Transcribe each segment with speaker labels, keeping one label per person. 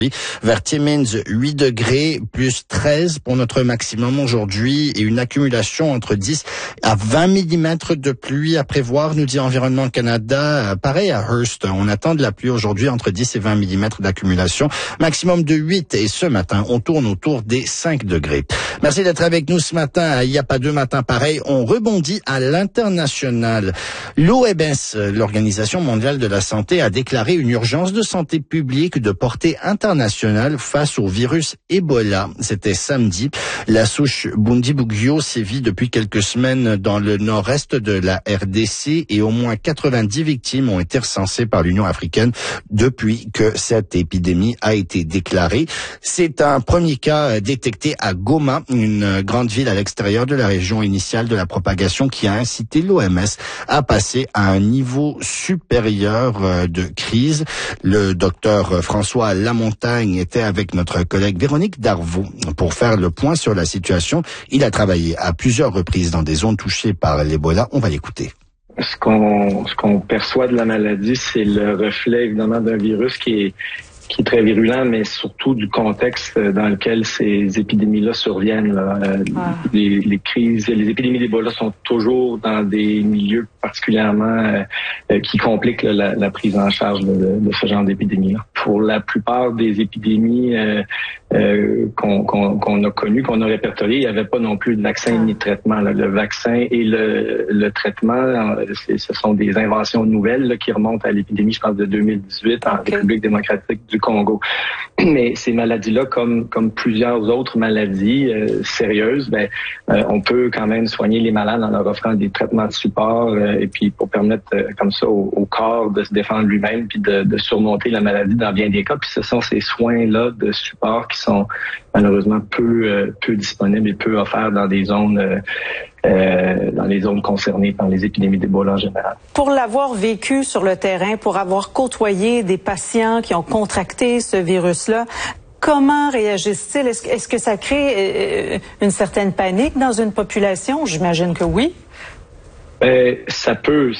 Speaker 1: Vers Timmins, 8 degrés, plus 13 pour notre maximum aujourd'hui et une accumulation entre 10 à 20 mm de pluie à prévoir, nous dit Environnement Canada. Pareil à Hearst, on attend de la pluie aujourd'hui entre 10 et 20 mm d'accumulation, maximum de 8 et ce matin, on tourne autour des 5 degrés. Merci d'être avec nous ce matin. Il n'y a pas deux matins pareils. On rebondit à l'international. L'OMS, l'Organisation mondiale de la santé, a déclaré une urgence de santé publique de portée internationale face au virus Ebola. C'était samedi. La souche Bundibugyo sévit depuis quelques semaines dans le nord-est de la RDC et au moins 90 victimes ont été recensées par l'Union africaine depuis que cette épidémie a été déclarée. C'est un premier cas détecté à Goma, une grande ville à l'extérieur de la région initiale de la propagation qui a incité l'OMS à passer à un niveau supérieur de crise. Le docteur François Lamontagne était avec notre collègue Véronique Darvaux pour faire le point sur la situation. Il a travaillé à plusieurs reprises dans des zones touchées par l'Ebola. On va l'écouter.
Speaker 2: Ce qu'on perçoit de la maladie, c'est le reflet évidemment d'un virus qui est très virulent, mais surtout du contexte dans lequel ces épidémies-là surviennent. Les crises, les épidémies d'Ebola sont toujours dans des milieux particulièrement qui compliquent la prise en charge de ce genre d'épidémies-là. Pour la plupart des épidémies qu'on a connues, qu'on a répertoriées, il n'y avait pas non plus de vaccin ni de traitement. Le vaccin et le traitement, ce sont des inventions nouvelles qui remontent à l'épidémie, je pense, de 2018 en République démocratique du Congo. Mais ces maladies-là, comme plusieurs autres maladies sérieuses, on peut quand même soigner les malades en leur offrant des traitements de support et puis pour permettre comme ça au corps de se défendre lui-même puis de surmonter la maladie dans bien des cas. Puis ce sont ces soins-là de support qui sont malheureusement peu disponibles et peu offerts dans des zones dans les zones concernées par les épidémies d'Ebola en général.
Speaker 3: Pour l'avoir vécu sur le terrain, pour avoir côtoyé des patients qui ont contracté ce virus-là, comment réagissent-ils? Est-ce que ça crée une certaine panique dans une population? J'imagine que oui.
Speaker 2: Ça peut.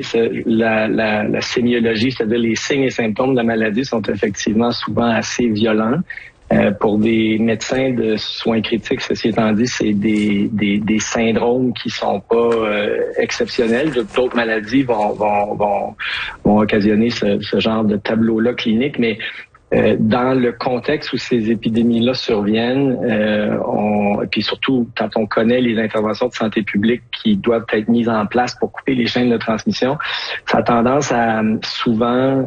Speaker 2: La sémiologie, c'est-à-dire les signes et symptômes de la maladie sont effectivement souvent assez violents. Pour des médecins de soins critiques, ceci étant dit, c'est des syndromes qui sont pas exceptionnels. D'autres maladies vont occasionner ce genre de tableau-là clinique, mais dans le contexte où ces épidémies-là surviennent, puis surtout quand on connaît les interventions de santé publique qui doivent être mises en place pour couper les chaînes de transmission, ça a tendance à souvent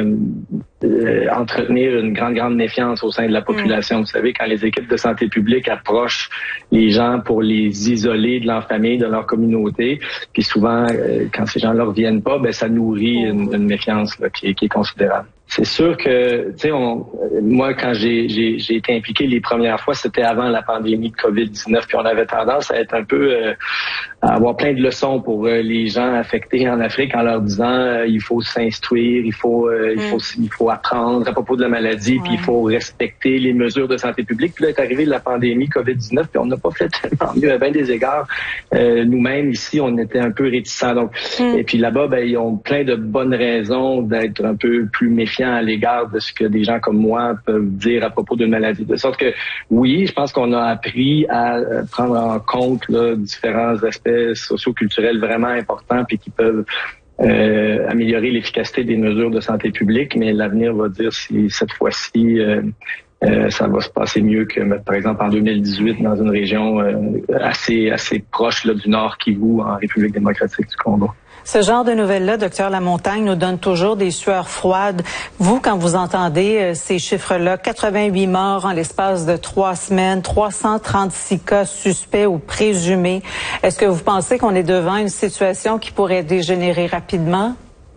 Speaker 2: entretenir une grande méfiance au sein de la population. Vous savez, quand les équipes de santé publique approchent les gens pour les isoler de leur famille, de leur communauté, puis souvent, quand ces gens-là reviennent pas, ça nourrit une méfiance là, qui est considérable. C'est sûr que, tu sais, moi, quand j'ai été impliqué les premières fois, c'était avant la pandémie de COVID-19, puis on avait tendance à être un peu, à avoir plein de leçons pour les gens affectés en Afrique en leur disant il faut s'instruire, il faut apprendre à propos de la maladie, puis il faut respecter les mesures de santé publique. Puis là est arrivée la pandémie COVID-19, puis on n'a pas fait tellement mieux à bien des égards. Nous-mêmes, ici, on était un peu réticents. Donc, et puis là-bas, ils ont plein de bonnes raisons d'être un peu plus méfiants à l'égard de ce que des gens comme moi peuvent dire à propos d'une maladie. De sorte que, oui, je pense qu'on a appris à prendre en compte différents aspects socio-culturels vraiment importants puis qui peuvent améliorer l'efficacité des mesures de santé publique, mais l'avenir va dire si cette fois-ci ça va se passer mieux que, par exemple, en 2018 dans une région assez proche du Nord Kivu en République démocratique du Congo.
Speaker 3: Ce genre de nouvelles-là, docteur Lamontagne, nous donne toujours des sueurs froides. Vous, quand vous entendez ces chiffres-là, 88 morts en l'espace de 3 semaines, 336 cas suspects ou présumés, est-ce que vous pensez qu'on est devant une situation qui pourrait dégénérer rapidement?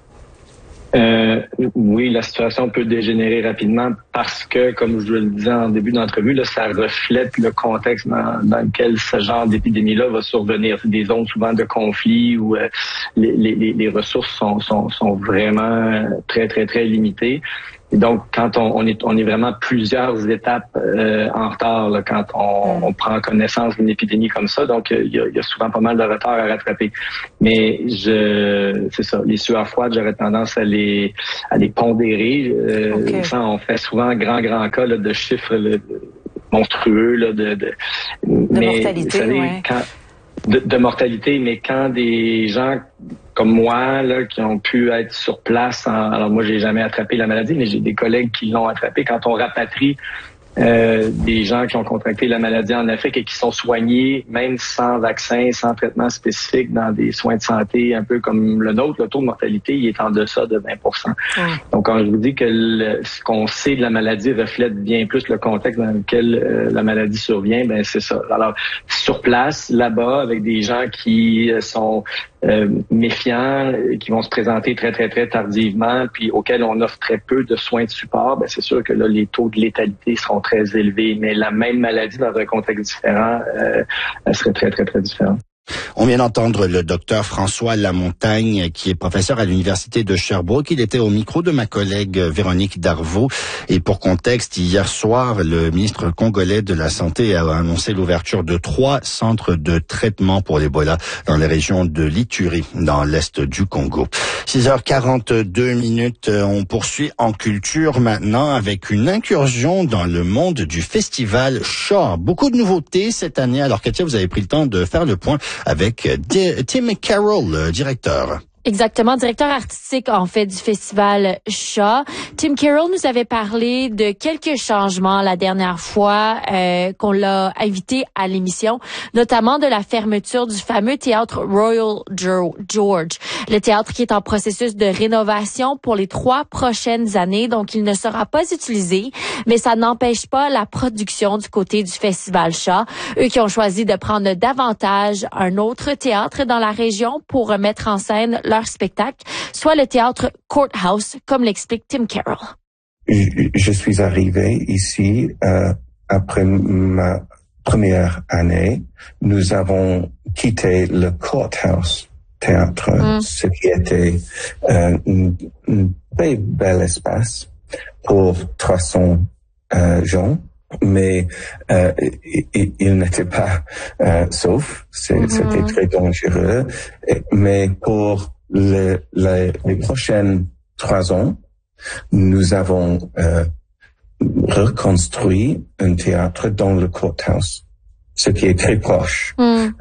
Speaker 2: Oui, la situation peut dégénérer rapidement parce que, comme je le disais en début d'entrevue, là, ça reflète le contexte dans lequel ce genre d'épidémie-là va survenir. C'est des zones souvent de conflit où les ressources sont vraiment très, très, très limitées. Et donc, quand on est vraiment plusieurs étapes en retard là, quand on prend connaissance d'une épidémie comme ça. Donc, il y a souvent pas mal de retard à rattraper. Mais c'est ça, les sueurs froides, j'aurais tendance à les pondérer. Ça, on fait souvent grand cas là, de chiffres monstrueux là, de
Speaker 3: mortalité,
Speaker 2: de mortalité, mais quand des gens comme moi, là, qui ont pu être sur place, alors moi, j'ai jamais attrapé la maladie, mais j'ai des collègues qui l'ont attrapé. Quand on rapatrie des gens qui ont contracté la maladie en Afrique et qui sont soignés, même sans vaccin, sans traitement spécifique, dans des soins de santé un peu comme le nôtre, le taux de mortalité, il est en deçà de 20%. Donc, quand je vous dis que ce qu'on sait de la maladie reflète bien plus le contexte dans lequel la maladie survient, ben c'est ça. Alors, sur place, là-bas, avec des gens qui sont méfiants, qui vont se présenter très tardivement, puis auxquels on offre très peu de soins de support, ben c'est sûr que là, les taux de létalité seront très élevés, mais la même maladie dans un contexte différent, elle serait très différente.
Speaker 1: On vient d'entendre le docteur François Lamontagne, qui est professeur à l'Université de Sherbrooke. Il était au micro de ma collègue Véronique Darvaux. Et pour contexte, hier soir, le ministre congolais de la Santé a annoncé l'ouverture de 3 centres de traitement pour l'Ebola dans les régions de l'Ituri, dans l'est du Congo. 6h42, on poursuit en culture maintenant avec une incursion dans le monde du festival Shaw. Beaucoup de nouveautés cette année. Alors Katia, vous avez pris le temps de faire le point avec Tim Carroll, directeur.
Speaker 4: Exactement, directeur artistique en fait du festival Shaw. Tim Carroll nous avait parlé de quelques changements la dernière fois qu'on l'a invité à l'émission, notamment de la fermeture du fameux théâtre Royal George. Le théâtre qui est en processus de rénovation pour les 3 prochaines années, donc il ne sera pas utilisé, mais ça n'empêche pas la production du côté du festival Shaw. Eux qui ont choisi de prendre davantage un autre théâtre dans la région pour mettre en scène leur spectacle, soit le théâtre Courthouse, comme l'explique Tim Carroll.
Speaker 5: Je suis arrivé ici après ma première année. Nous avons quitté le Courthouse théâtre, ce qui était un très bel espace pour 300 gens. Mais il n'était pas sauf, c'était très dangereux. Mais pour les prochaines 3 ans, nous avons reconstruit un théâtre dans le Courthouse, ce qui est très proche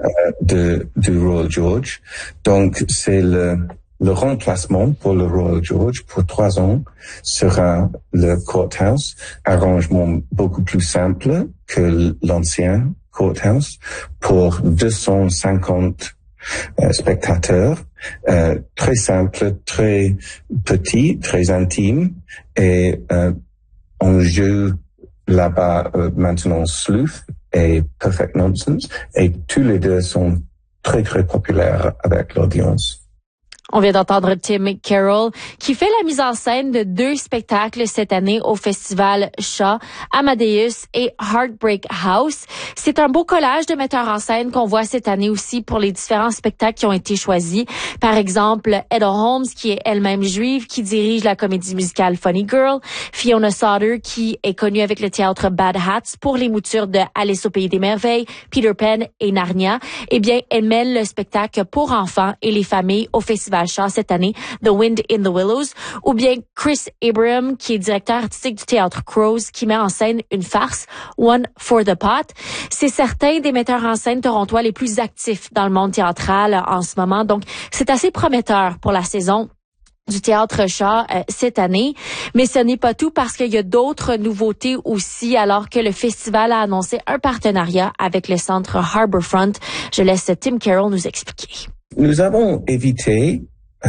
Speaker 5: du Royal George. Donc, c'est le remplacement pour le Royal George pour 3 ans sera le Courthouse, arrangement beaucoup plus simple que l'ancien Courthouse pour 250 spectateurs, très simple, très petit, très intime, et on joue là-bas maintenant Sleuth et Perfect Nonsense, et tous les deux sont très populaires avec l'audience.
Speaker 4: On vient d'entendre Tim Carroll qui fait la mise en scène de 2 spectacles cette année au festival Shaw, Amadeus et Heartbreak House. C'est un beau collage de metteurs en scène qu'on voit cette année aussi pour les différents spectacles qui ont été choisis. Par exemple, Eda Holmes, qui est elle-même juive, qui dirige la comédie musicale Funny Girl. Fiona Sauter, qui est connue avec le théâtre Bad Hats pour les moutures de Alice au Pays des Merveilles, Peter Pan et Narnia. Eh bien, elle mêle le spectacle pour enfants et les familles au festival Shaw cette année, The Wind in the Willows, ou bien Chris Abraham, qui est directeur artistique du théâtre Crows, qui met en scène une farce, One for the Pot. C'est certains des metteurs en scène torontois les plus actifs dans le monde théâtral en ce moment, donc c'est assez prometteur pour la saison du théâtre Shaw cette année. Mais ce n'est pas tout parce qu'il y a d'autres nouveautés aussi, alors que le festival a annoncé un partenariat avec le centre Harbourfront. Je laisse Tim Carroll nous expliquer.
Speaker 5: Nous avons évité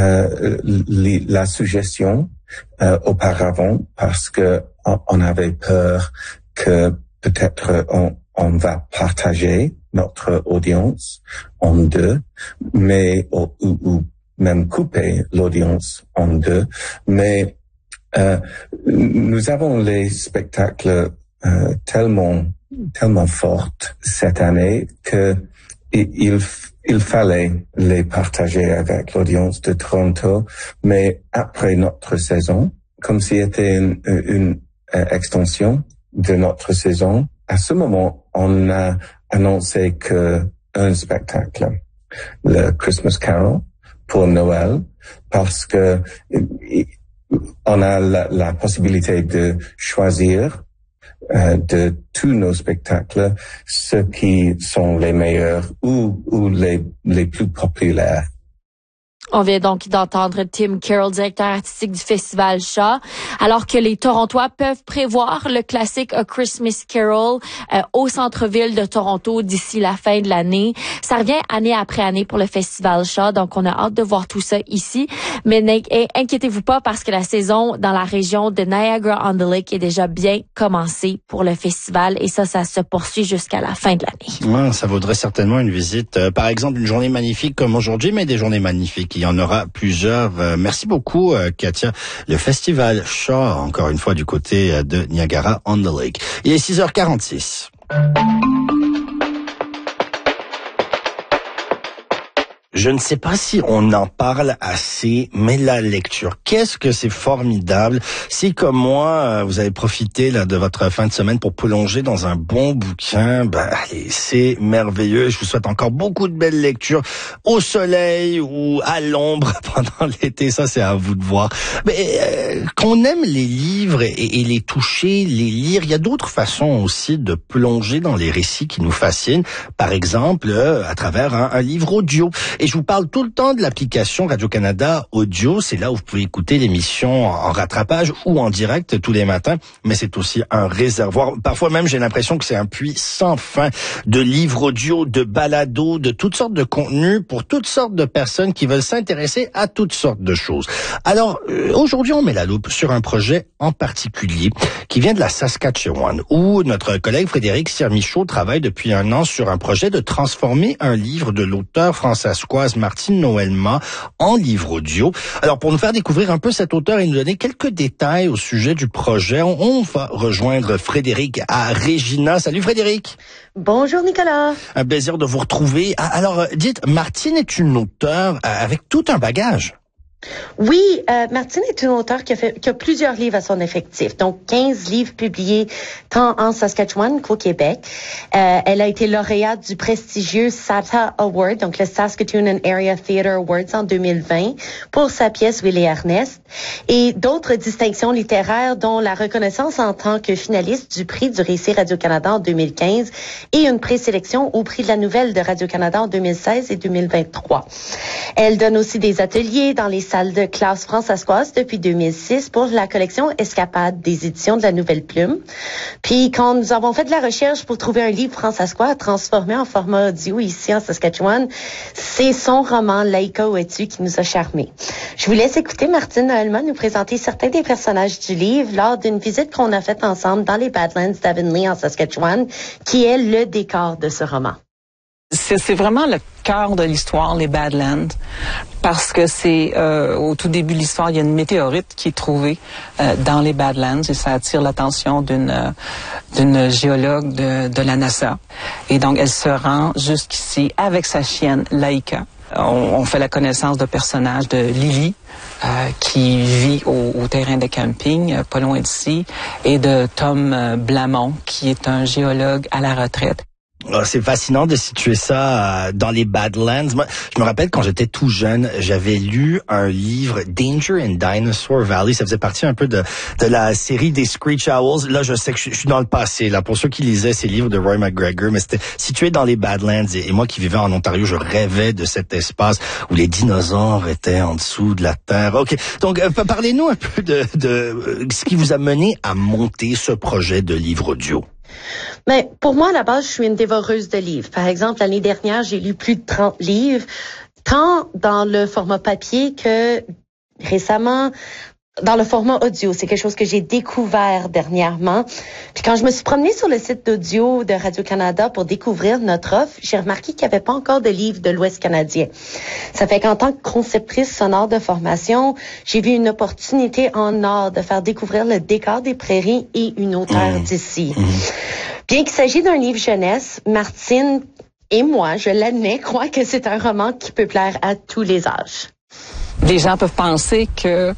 Speaker 5: la suggestion auparavant parce que on avait peur que peut-être on va partager notre audience en 2, mais ou même couper l'audience en 2. Mais nous avons les spectacles tellement fortes cette année que il fallait les partager avec l'audience de Toronto, mais après notre saison, comme si c'était une extension de notre saison. À ce moment, on a annoncé un spectacle, le Christmas Carol, pour Noël, parce que on a la possibilité de choisir de tous nos spectacles ceux qui sont les meilleurs ou les plus populaires.
Speaker 4: On vient donc d'entendre Tim Carroll, directeur artistique du Festival Shaw, alors que les Torontois peuvent prévoir le classique A Christmas Carol au centre-ville de Toronto d'ici la fin de l'année. Ça revient année après année pour le Festival Shaw, donc on a hâte de voir tout ça ici. Mais inquiétez-vous pas parce que la saison dans la région de Niagara-on-the-Lake est déjà bien commencée pour le festival et ça se poursuit jusqu'à la fin de l'année.
Speaker 1: Ouais, ça vaudrait certainement une visite. Par exemple, une journée magnifique comme aujourd'hui, mais des journées magnifiques. Il y en aura plusieurs. Merci beaucoup, Katia. Le Festival Shaw, encore une fois, du côté de Niagara-on-the-Lake. Il est 6h46. Je ne sais pas si on en parle assez, mais la lecture, qu'est-ce que c'est formidable. Si, comme moi, vous avez profité là de votre fin de semaine pour plonger dans un bon bouquin, allez, c'est merveilleux. Je vous souhaite encore beaucoup de belles lectures au soleil ou à l'ombre pendant l'été. Ça, c'est à vous de voir. Mais qu'on aime les livres et les toucher, les lire, il y a d'autres façons aussi de plonger dans les récits qui nous fascinent. Par exemple, à travers un livre audio. Et je vous parle tout le temps de l'application Radio-Canada Audio. C'est là où vous pouvez écouter l'émission en rattrapage ou en direct tous les matins. Mais c'est aussi un réservoir. Parfois même, j'ai l'impression que c'est un puits sans fin de livres audio, de balados, de toutes sortes de contenus pour toutes sortes de personnes qui veulent s'intéresser à toutes sortes de choses. Alors, aujourd'hui, on met la loupe sur un projet en particulier qui vient de la Saskatchewan, où notre collègue Frédéric Siermichaud travaille depuis 1 an sur un projet de transformer un livre de l'auteur françaiscoise Martine Noëlma en livre audio. Alors, pour nous faire découvrir un peu cet auteur et nous donner quelques détails au sujet du projet, on va rejoindre Frédéric à Regina. Salut Frédéric.
Speaker 6: Bonjour Nicolas.
Speaker 1: Un plaisir de vous retrouver. Alors, dites, Martine est une auteure avec tout un bagage.
Speaker 6: Oui, Martine est une auteure qui a plusieurs livres à son effectif, donc 15 livres publiés tant en Saskatchewan qu'au Québec. Elle a été lauréate du prestigieux SATA Award, donc le Saskatoon and Area Theatre Awards en 2020 pour sa pièce Willie Ernest et d'autres distinctions littéraires dont la reconnaissance en tant que finaliste du prix du récit Radio-Canada en 2015 et une présélection au prix de la nouvelle de Radio-Canada en 2016 et 2023. Elle donne aussi des ateliers dans les salles de classe françaiscoise depuis 2006 pour la collection Escapade des éditions de la Nouvelle Plume. Puis quand nous avons fait de la recherche pour trouver un livre françaiscois transformé en format audio ici en Saskatchewan, c'est son roman Laika Où-es-tu qui nous a charmés. Je vous laisse écouter Martine Noëlma nous présenter certains des personnages du livre lors d'une visite qu'on a faite ensemble dans les Badlands d'Avonlea en Saskatchewan, qui est le décor de ce roman.
Speaker 7: C'est vraiment le cœur de l'histoire, les Badlands, parce que c'est au tout début de l'histoire, il y a une météorite qui est trouvée dans les Badlands et ça attire l'attention d'une géologue de la NASA. Et donc, elle se rend jusqu'ici avec sa chienne Laika. On fait la connaissance de personnages de Lily, qui vit au terrain de camping, pas loin d'ici, et de Tom Blamont, qui est un géologue à la retraite.
Speaker 1: Oh, c'est fascinant de situer ça dans les Badlands. Moi, je me rappelle quand j'étais tout jeune, j'avais lu un livre, Danger in Dinosaur Valley. Ça faisait partie un peu de la série des Screech Owls. Là, je sais que je suis dans le passé. Là, pour ceux qui lisaient ces livres de Roy McGregor, mais c'était situé dans les Badlands. Et moi qui vivais en Ontario, je rêvais de cet espace où les dinosaures étaient en dessous de la terre. Ok, donc parlez-nous un peu de ce qui vous a mené à monter ce projet de livre audio.
Speaker 6: Mais pour moi, à la base, je suis une dévoreuse de livres. Par exemple, l'année dernière, j'ai lu plus de 30 livres, tant dans le format papier que récemment dans le format audio. C'est quelque chose que j'ai découvert dernièrement. Puis quand je me suis promenée sur le site d'audio de Radio-Canada pour découvrir notre offre, j'ai remarqué qu'il n'y avait pas encore de livres de l'Ouest canadien. Ça fait qu'en tant que conceptrice sonore de formation, j'ai vu une opportunité en or de faire découvrir le décor des prairies et une auteure d'ici. Bien qu'il s'agisse d'un livre jeunesse, Martine et moi, je l'admets, crois que c'est un roman qui peut plaire à tous les âges.
Speaker 7: Les gens peuvent penser que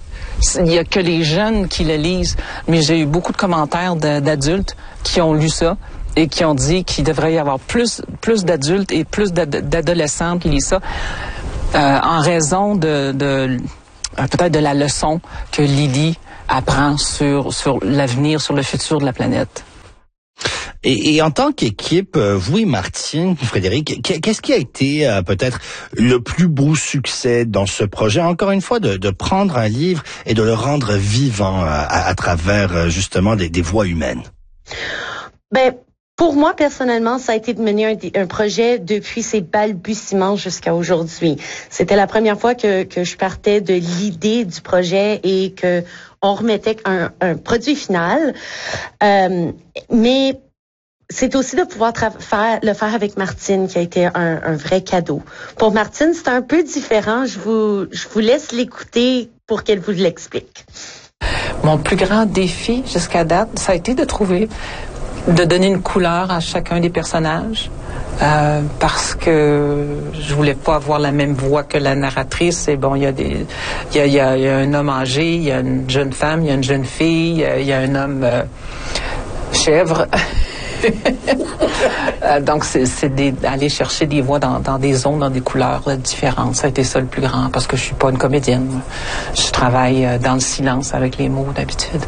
Speaker 7: Il y a que les jeunes qui le lisent, mais j'ai eu beaucoup de commentaires d'adultes qui ont lu ça et qui ont dit qu'il devrait y avoir plus d'adultes et plus d'adolescents qui lisent ça en raison de peut-être de la leçon que Lily apprend sur l'avenir, sur le futur de la planète.
Speaker 1: Et en tant qu'équipe, vous et Martine, Frédéric, qu'est-ce qui a été peut-être le plus beau succès dans ce projet? Encore une fois, de prendre un livre et de le rendre vivant à travers justement des voix humaines.
Speaker 6: Ben, pour moi, personnellement, ça a été de mener un projet depuis ses balbutiements jusqu'à aujourd'hui. C'était la première fois que je partais de l'idée du projet et que on remettait un produit final. Mais c'est aussi de pouvoir le faire avec Martine qui a été un vrai cadeau. Pour Martine, c'est un peu différent. Je vous laisse l'écouter pour qu'elle vous l'explique.
Speaker 7: Mon plus grand défi jusqu'à date, ça a été de donner une couleur à chacun des personnages. Parce que je voulais pas avoir la même voix que la narratrice. Et bon, il y a un homme âgé, il y a une jeune femme, il y a une jeune fille, il y a un homme chèvre. Donc, c'est d'aller chercher des voix dans des zones, dans des couleurs différentes. Ça a été ça le plus grand, parce que je suis pas une comédienne. Je travaille dans le silence avec les mots d'habitude.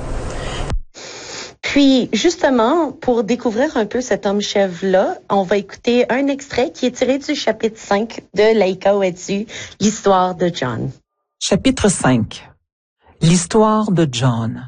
Speaker 6: Puis, justement, pour découvrir un peu cet homme chèvre-là, on va écouter un extrait qui est tiré du chapitre 5 de Laïka Ouetu, l'histoire de John.
Speaker 7: Chapitre 5. L'histoire de John.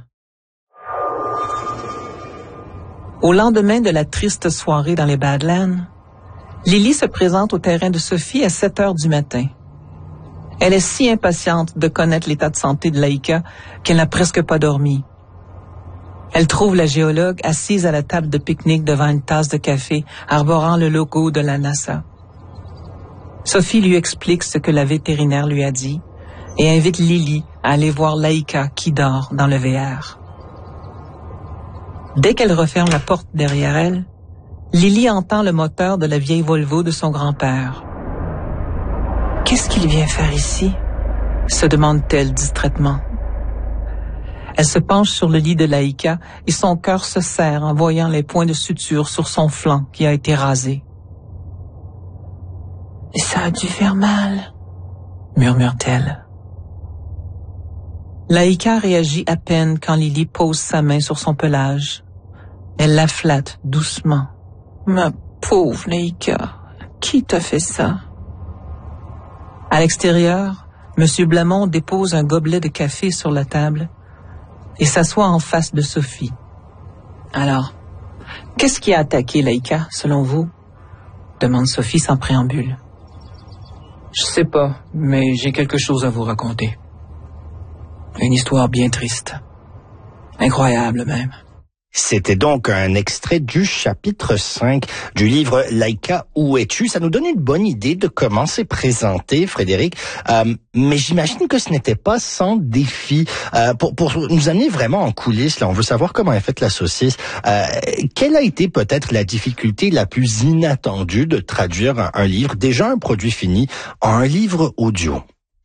Speaker 7: Au lendemain de la triste soirée dans les Badlands, Lily se présente au terrain de Sophie à 7 heures du matin. Elle est si impatiente de connaître l'état de santé de Laïka qu'elle n'a presque pas dormi. Elle trouve la géologue assise à la table de pique-nique devant une tasse de café, arborant le logo de la NASA. Sophie lui explique ce que la vétérinaire lui a dit et invite Lily à aller voir Laïka qui dort dans le VR. Dès qu'elle referme la porte derrière elle, Lily entend le moteur de la vieille Volvo de son grand-père. « Qu'est-ce qu'il vient faire ici ?» se demande-t-elle distraitement. Elle se penche sur le lit de Laïka et son cœur se serre en voyant les points de suture sur son flanc qui a été rasé. « Ça a dû faire mal, » murmure-t-elle. Laïka réagit à peine quand Lily pose sa main sur son pelage. Elle la flatte doucement. « Ma pauvre Laïka, qui t'a fait ça? » À l'extérieur, M. Blamont dépose un gobelet de café sur la table et s'assoit en face de Sophie. « Alors, qu'est-ce qui a attaqué Laïka, selon vous? » demande Sophie sans préambule. « Je sais pas, mais j'ai quelque chose à vous raconter. Une histoire bien triste. Incroyable même. »
Speaker 1: C'était donc un extrait du chapitre 5 du livre Laïka, où es-tu? Ça nous donne une bonne idée de comment c'est présenté, Frédéric. Mais j'imagine que ce n'était pas sans défi. Pour nous amener vraiment en coulisses, là, on veut savoir comment est faite la saucisse. Quelle a été peut-être la difficulté la plus inattendue de traduire un livre, déjà un produit fini, en un livre audio?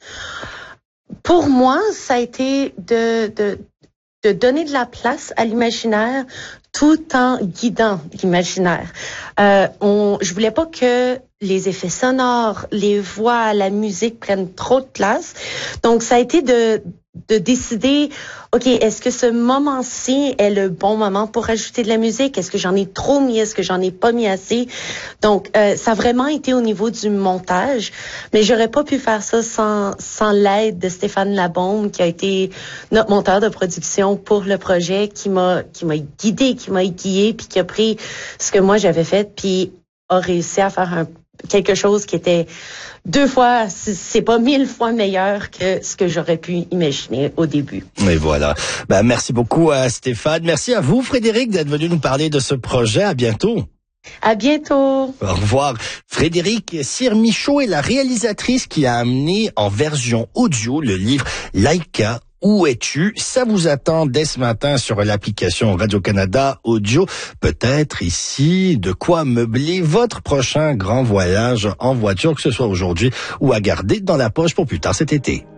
Speaker 6: Pour moi, ça a été de donner de la place à l'imaginaire tout en guidant l'imaginaire. Je voulais pas que les effets sonores, les voix, la musique prennent trop de place. Donc, ça a été de décider, OK, est-ce que ce moment-ci est le bon moment pour ajouter de la musique? Est-ce que j'en ai trop mis? Est-ce que j'en ai pas mis assez? Donc, ça a vraiment été au niveau du montage, mais j'aurais pas pu faire ça sans l'aide de Stéphane Labombe, qui a été notre monteur de production pour le projet, qui m'a guidé, qui m'a aiguillé, puis qui a pris ce que moi j'avais fait, puis a réussi à faire quelque chose qui était 2 fois, c'est pas 1000 fois meilleur que ce que j'aurais pu imaginer au début.
Speaker 1: Et voilà. Merci beaucoup à Stéphane. Merci à vous, Frédéric, d'être venu nous parler de ce projet. À bientôt.
Speaker 6: À bientôt.
Speaker 1: Au revoir. Frédéric Cyr-Michaud est la réalisatrice qui a amené en version audio le livre Laïka, où es-tu? Ça vous attend dès ce matin sur l'application Radio-Canada Audio. Peut-être ici de quoi meubler votre prochain grand voyage en voiture, que ce soit aujourd'hui ou à garder dans la poche pour plus tard cet été.